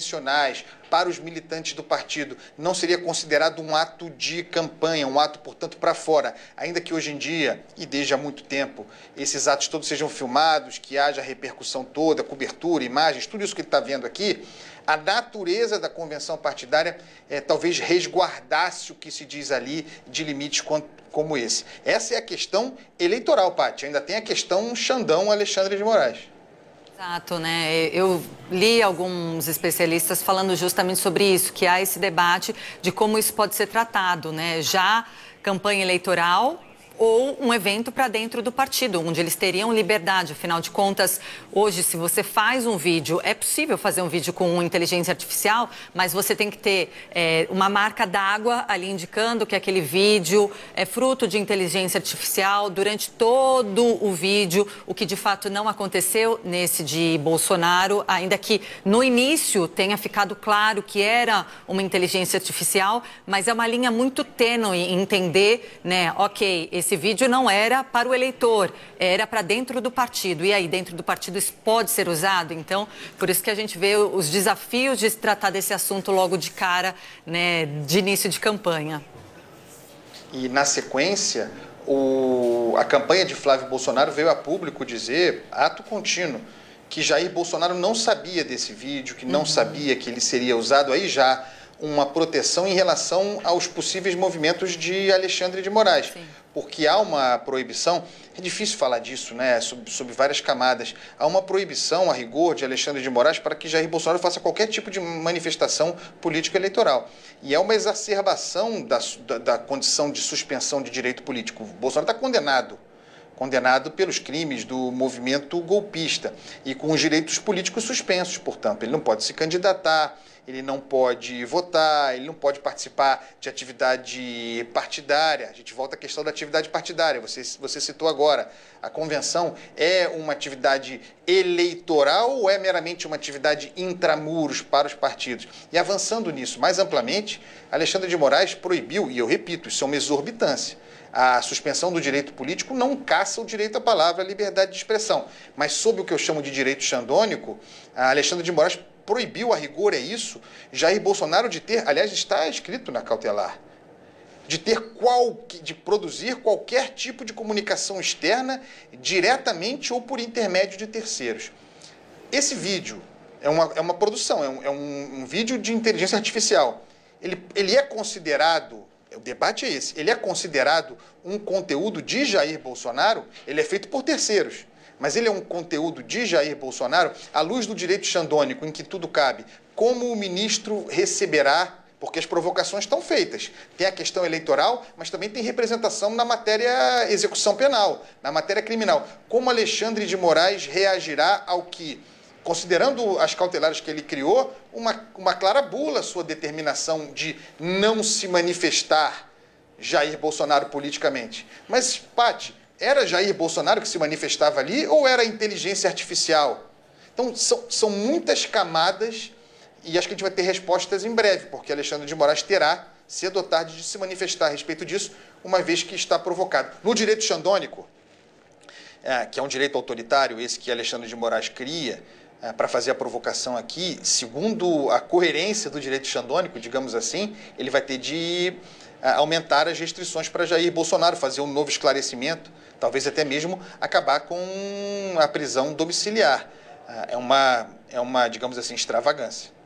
convencionais, para os militantes do partido, não seria considerado um ato de campanha, um ato, portanto, para fora, ainda que hoje em dia, e desde há muito tempo, esses atos todos sejam filmados, que haja repercussão toda, cobertura, imagens, tudo isso que ele está vendo aqui, a natureza da convenção partidária talvez resguardasse o que se diz ali de limites como esse. Essa é a questão eleitoral, Paty. Ainda tem a questão Xandão Alexandre de Moraes. Exato, né? Eu li alguns especialistas falando justamente sobre isso, que há esse debate de como isso pode ser tratado, né? Já campanha eleitoral ou um evento para dentro do partido, onde eles teriam liberdade. Afinal de contas, hoje, se você faz um vídeo, é possível fazer um vídeo com inteligência artificial, mas você tem que ter uma marca d'água ali indicando que aquele vídeo é fruto de inteligência artificial durante todo o vídeo, o que de fato não aconteceu nesse de Bolsonaro, ainda que no início tenha ficado claro que era uma inteligência artificial, mas é uma linha muito tênue em entender, né, ok, esse vídeo não era para o eleitor, era para dentro do partido. E aí, dentro do partido, isso pode ser usado? Então, por isso que a gente vê os desafios de se tratar desse assunto logo de cara, né, de início de campanha. E, na sequência, a campanha de Flávio Bolsonaro veio a público dizer, ato contínuo, que Jair Bolsonaro não sabia desse vídeo, que não sabia que ele seria usado. Aí já uma proteção em relação aos possíveis movimentos de Alexandre de Moraes. Sim. Porque há uma proibição, é difícil falar disso, né, sob várias camadas, há uma proibição, a rigor, de Alexandre de Moraes para que Jair Bolsonaro faça qualquer tipo de manifestação política eleitoral. E é uma exacerbação da condição de suspensão de direito político. O Bolsonaro está condenado pelos crimes do movimento golpista e com os direitos políticos suspensos, portanto, ele não pode se candidatar, ele não pode votar, ele não pode participar de atividade partidária. A gente volta à questão da atividade partidária, você citou agora. A convenção é uma atividade eleitoral ou é meramente uma atividade intramuros para os partidos? E avançando nisso mais amplamente, Alexandre de Moraes proibiu, e eu repito, isso é uma exorbitância, a suspensão do direito político não caça o direito à palavra, à liberdade de expressão. Mas sob o que eu chamo de direito xandônico, Alexandre de Moraes proibiu, a rigor é isso, Jair Bolsonaro de ter, aliás, está escrito na cautelar, de produzir qualquer tipo de comunicação externa, diretamente ou por intermédio de terceiros. Esse vídeo é uma produção, é um vídeo de inteligência artificial. Ele é considerado, o debate é esse, ele é considerado um conteúdo de Jair Bolsonaro, ele é feito por terceiros. Mas ele é um conteúdo de Jair Bolsonaro, à luz do direito xandônico, em que tudo cabe. Como o ministro receberá, porque as provocações estão feitas. Tem a questão eleitoral, mas também tem representação na matéria execução penal, na matéria criminal. Como Alexandre de Moraes reagirá ao que, considerando as cautelares que ele criou, uma clara bula sua determinação de não se manifestar Jair Bolsonaro politicamente. Mas, Paty, era Jair Bolsonaro que se manifestava ali ou era inteligência artificial? Então, são muitas camadas e acho que a gente vai ter respostas em breve, porque Alexandre de Moraes terá, cedo ou tarde, de se manifestar a respeito disso, uma vez que está provocado. No direito xandônico, que é um direito autoritário, esse que Alexandre de Moraes cria, para fazer a provocação aqui, segundo a coerência do direito xandônico, digamos assim, ele vai ter de aumentar as restrições para Jair Bolsonaro, fazer um novo esclarecimento, talvez até mesmo acabar com a prisão domiciliar. É uma, digamos assim, extravagância.